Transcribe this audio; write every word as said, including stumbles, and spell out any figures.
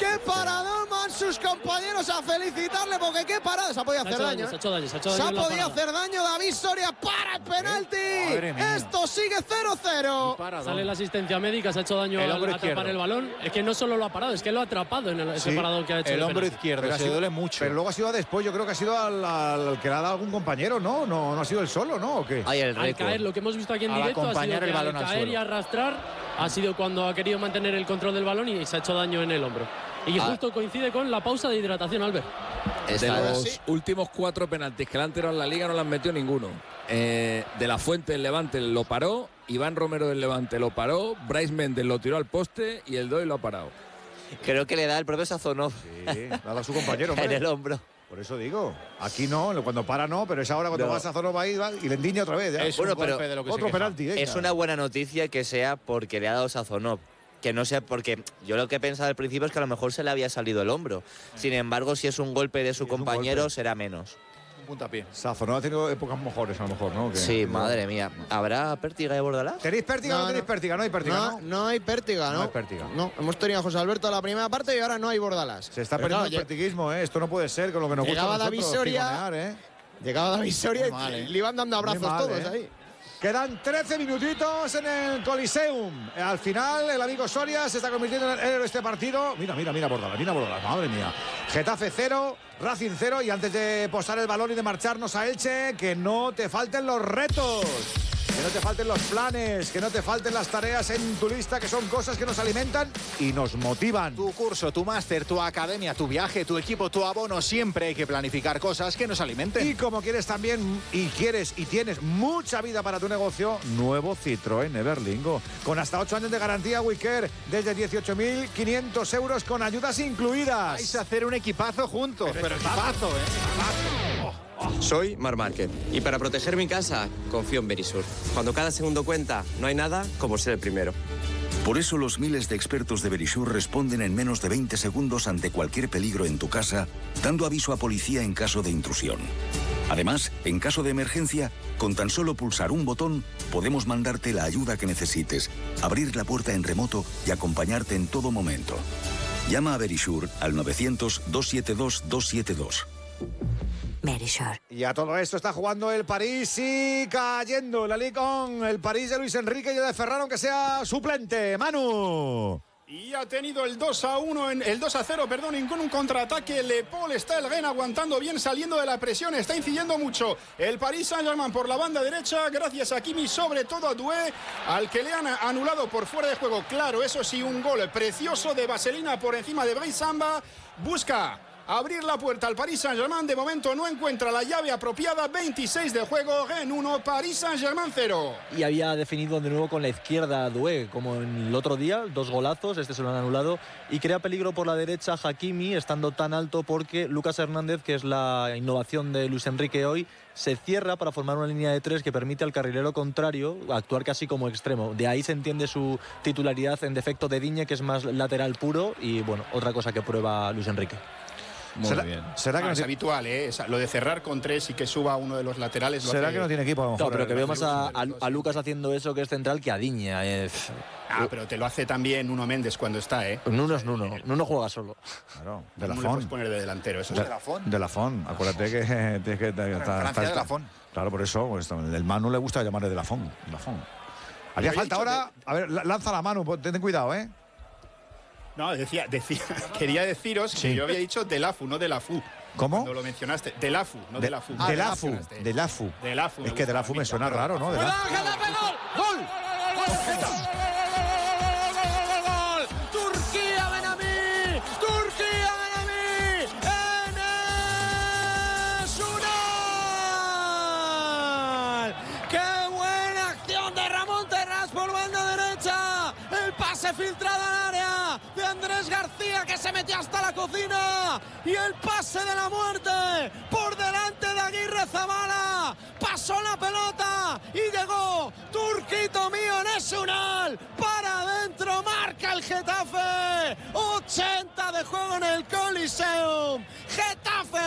¡Qué paradón! Van sus compañeros a felicitarle porque qué parada. Se ha podido hacer daño. Se ha hecho daño, se ha hecho Se daño. ha podido hacer daño. David Soria para el penalti. Esto sigue cero cero. Sale la asistencia médica, se ha hecho daño al atrapar izquierdo. el balón. Es que no solo lo ha parado, es que lo ha atrapado en el, ese sí, paradón que ha hecho. El, el hombro izquierdo, pero se sido, duele mucho. Pero luego ha sido después, yo creo que ha sido al, al que le ha dado algún compañero, ¿no? No, no ha sido él solo, ¿no? ¿O qué? Ay, el al caer, lo que hemos visto aquí en directo ha sido que al caer y arrastrar ha sido cuando ha querido mantener el control del balón y se ha hecho daño en el hombro. Y ah. justo coincide con la pausa de hidratación, Albert. De los sí. últimos cuatro penaltis que le han tirado en la Liga no le han metido ninguno. Eh, de la Fuente del Levante lo paró, Iván Romero del Levante lo paró, Brais Méndez lo tiró al poste y el Doi lo ha parado. Creo que le da el propio Sazonov. Sí, le ha dado a su compañero. En el hombro. Por eso digo, aquí no, cuando para no, pero es ahora cuando no. va a Sazonov ahí va, y le endiña otra vez. ¿eh? Es bueno, pero de lo que otro penalti. Es una buena noticia que sea porque le ha dado Sazonov. Que no sea porque yo lo que he pensado al principio es que a lo mejor se le había salido el hombro. Sin embargo, si es un golpe de su sí, compañero, será menos. Un puntapié. Sazonov ha tenido épocas mejores a lo mejor, ¿no? Que, sí, que madre no. mía. ¿Habrá pértiga de Bordalás? ¿Tenéis pértiga o no, no tenéis pértiga? No hay pértiga, ¿no? No, no hay pértiga, ¿no? No hay pértiga. No, hemos tenido a José Alberto la primera parte y ahora no hay Bordalás. Se está pero perdiendo claro, el pertiguismo, ¿eh? Esto no puede ser con lo que nos llegaba gusta a nosotros, David Soria, ¿eh? Llegaba David Soria y mal, ¿eh? Le iban dando abrazos mal, todos ¿eh? ahí. Quedan trece minutitos en el Coliseum. Al final, el amigo Soria se está convirtiendo en el héroe de este partido. Mira, mira, mira Bordalás, mira Bordalás, madre mía. Getafe cero, Racing cero. Y antes de posar el balón y de marcharnos a Elche, que no te falten los retos. Que no te falten los planes, que no te falten las tareas en tu lista, que son cosas que nos alimentan y nos motivan. Tu curso, tu máster, tu academia, tu viaje, tu equipo, tu abono, siempre hay que planificar cosas que nos alimenten. Y como quieres también, y quieres y tienes mucha vida para tu negocio, nuevo Citroën Everlingo. Con hasta ocho años de garantía Wicker, desde dieciocho mil quinientos euros con ayudas incluidas. Vais a hacer un equipazo juntos, pero, pero equipazo, ¿eh? Equipazo. Soy Marc Márquez y para proteger mi casa confío en Verisur. Cuando cada segundo cuenta, no hay nada como ser el primero. Por eso los miles de expertos de Verisur responden en menos de veinte segundos ante cualquier peligro en tu casa, dando aviso a policía en caso de intrusión. Además, en caso de emergencia, con tan solo pulsar un botón, podemos mandarte la ayuda que necesites, abrir la puerta en remoto y acompañarte en todo momento. Llama a Verisur al novecientos, doscientos setenta y dos, doscientos setenta y dos. Verisur. Y a todo esto está jugando el París y cayendo la Ligue uno. El París de Luis Enrique y de Ferran, aunque sea suplente. Manu. Y ha tenido el dos a uno, en, el dos a cero, perdón, y con un contraataque. Le Paul está el Rennes aguantando bien, saliendo de la presión, está incidiendo mucho. El Paris Saint-Germain por la banda derecha, gracias a Kimi, sobre todo a Doué, al que le han anulado por fuera de juego. Claro, eso sí, un gol precioso de Vaselina por encima de Brice Samba. Busca abrir la puerta al Paris Saint-Germain. De momento no encuentra la llave apropiada. veintiséis de juego, Rennes uno, Paris Saint-Germain cero. Y había definido de nuevo con la izquierda Doué, como en el otro día, dos golazos, este se lo han anulado, y crea peligro por la derecha Hakimi, estando tan alto porque Lucas Hernández, que es la innovación de Luis Enrique hoy, se cierra para formar una línea de tres que permite al carrilero contrario actuar casi como extremo. De ahí se entiende su titularidad en defecto de Digne, que es más lateral puro, y bueno, otra cosa que prueba Luis Enrique. Muy ¿Será, bien. ¿será que ah, no es habitual, ¿eh? Lo de cerrar con tres y que suba uno de los laterales. Lo ¿Será hace... que no tiene equipo? A lo mejor, no, pero que veo más a, a, a Lucas haciendo eso, que es central, que a Digne. Eh. Ah, pero te lo hace también Nuno Méndez cuando está, ¿eh? Nuno es Nuno. Nuno juega solo. Claro, de la Fon. Fon. puedes poner de delantero, eso de, es de la Fon. De la Fon. Acuérdate que, que, que está, está, está, de la Fon. Claro, por eso, pues, el Manu le gusta llamarle de la Fon. De la Fon. Haría falta ahora. De... A ver, lanza la mano, ten cuidado, ¿eh? No, decía, decía, quería deciros sí. que yo había dicho de la Fu, no de la Fu. ¿Cómo? Cuando lo mencionaste, de la Fu, no de, de la Fu. Ah, de la Fu, de la Fu. De la Fu. Es que de la Fu me suena raro, ¿no? De la Fu. ¡Gol! ¡Turquía, ven a mí! ¡Turquía, ven a mí! ¡Enes Unal! ¡Qué buena acción de Ramón Terrás por banda derecha! El pase filtrado al área de Andrés García, que se metió hasta la cocina, y el pase de la muerte por delante de Aguirre Zabala. Pasó la pelota y llegó Turquito mío, Enes Unal, para adentro, marca el Getafe. ochenta de juego en el Coliseum. Getafe